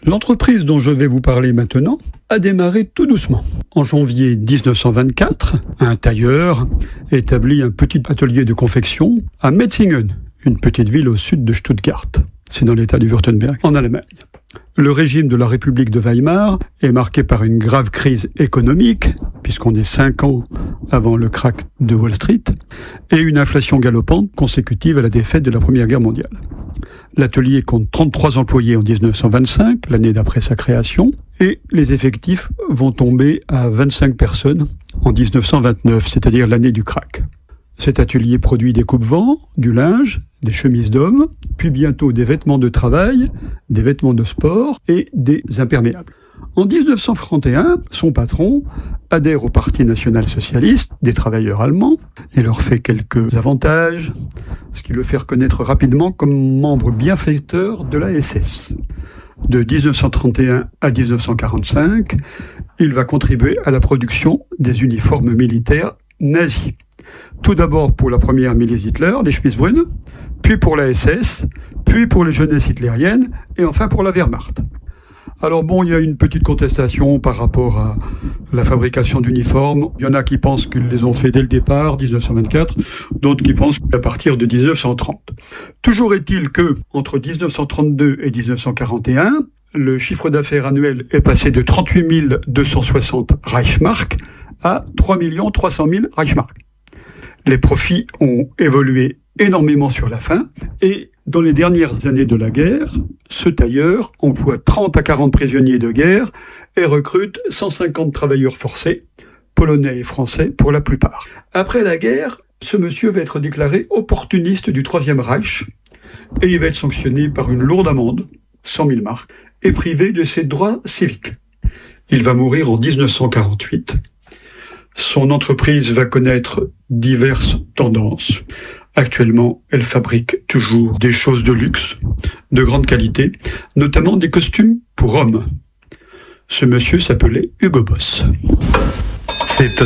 L'entreprise dont je vais vous parler maintenant a démarré tout doucement. En janvier 1924, un tailleur établit un petit atelier de confection à Metzingen, une petite ville au sud de Stuttgart. C'est dans l'état du Württemberg, en Allemagne. Le régime de la République de Weimar est marqué par une grave crise économique, puisqu'on est 5 ans avant le krach de Wall Street, et une inflation galopante consécutive à la défaite de la Première Guerre mondiale. L'atelier compte 33 employés en 1925, l'année d'après sa création, et les effectifs vont tomber à 25 personnes en 1929, c'est-à-dire l'année du krach. Cet atelier produit des coupe-vents, du linge, des chemises d'hommes, puis bientôt des vêtements de travail, des vêtements de sport et des imperméables. En 1931, son patron adhère au Parti national-socialiste des travailleurs allemands et leur fait quelques avantages, ce qui le fait reconnaître rapidement comme membre bienfaiteur de la SS. De 1931 à 1945, il va contribuer à la production des uniformes militaires nazis. Tout d'abord pour la première milice Hitler, les Schwiesbrunn, puis pour la SS, puis pour les jeunesses hitlériennes, et enfin pour la Wehrmacht. Alors bon, il y a une petite contestation par rapport à la fabrication d'uniformes. Il y en a qui pensent qu'ils les ont fait dès le départ, 1924, d'autres qui pensent qu'à partir de 1930. Toujours est-il que, entre 1932 et 1941, le chiffre d'affaires annuel est passé de 38 260 Reichsmark à 3 300 000 Reichsmark. Les profits ont évolué énormément sur la fin, et dans les dernières années de la guerre, ce tailleur emploie 30 à 40 prisonniers de guerre et recrute 150 travailleurs forcés, polonais et français pour la plupart. Après la guerre, ce monsieur va être déclaré opportuniste du Troisième Reich, et il va être sanctionné par une lourde amende, 100 000 marks, et privé de ses droits civiques. Il va mourir en 1948. Son entreprise va connaître diverses tendances. Actuellement, elle fabrique toujours des choses de luxe, de grande qualité, notamment des costumes pour hommes. Ce monsieur s'appelait Hugo Boss. C'est étonnant, non ?